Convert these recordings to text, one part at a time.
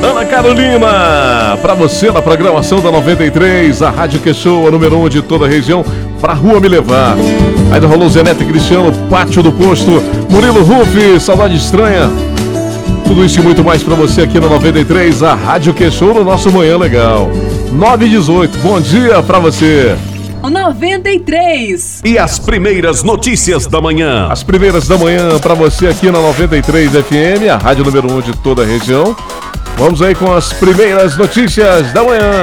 Ana Carolina, pra você na programação da 93, a Rádio Que-Show, a número 1 de toda a região, pra Rua Me Levar. Ainda rolou Zenete Cristiano, Pátio do Posto, Murilo Rufi, Saudade Estranha. Tudo isso e muito mais pra você aqui na 93, a Rádio Que-Show no nosso Manhã Legal. 9h18, bom dia pra você. 93. E as primeiras notícias da manhã. As primeiras da manhã pra você aqui na 93 FM, a rádio número 1 de toda a região. Vamos aí com as primeiras notícias da manhã.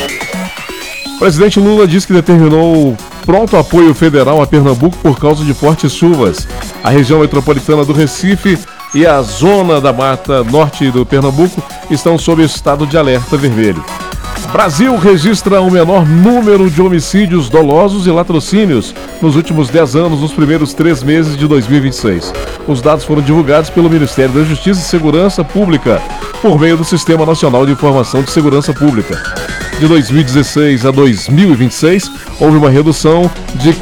O presidente Lula diz que determinou pronto apoio federal a Pernambuco por causa de fortes chuvas. A região metropolitana do Recife e a zona da Mata Norte do Pernambuco estão sob estado de alerta vermelho. Brasil registra o menor número de homicídios dolosos e latrocínios nos últimos 10 anos, nos primeiros 3 meses de 2026. Os dados foram divulgados pelo Ministério da Justiça e Segurança Pública, por meio do Sistema Nacional de Informação de Segurança Pública. De 2016 a 2026, houve uma redução de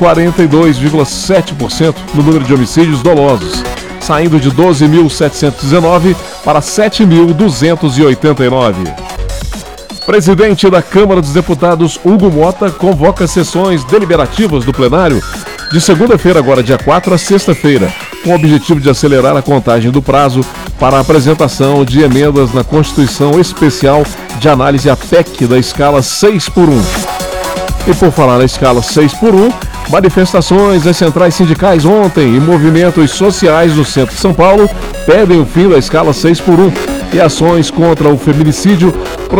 42,7% no número de homicídios dolosos, saindo de 12.719 para 7.289. Presidente da Câmara dos Deputados, Hugo Mota, convoca sessões deliberativas do plenário de segunda-feira, agora dia 4, a sexta-feira, com o objetivo de acelerar a contagem do prazo para a apresentação de emendas na Constituição Especial de Análise à PEC da escala 6x1. E por falar na escala 6x1, manifestações das centrais sindicais ontem e movimentos sociais no centro de São Paulo pedem o fim da escala 6x1. E ações contra o feminicídio,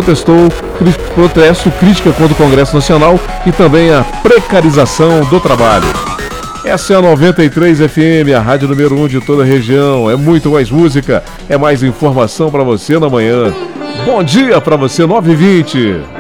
protesto, crítica contra o Congresso Nacional e também a precarização do trabalho. Essa é a 93 FM, a rádio número 1 de toda a região. É muito mais música, é mais informação para você na manhã. Bom dia para você, 9h20.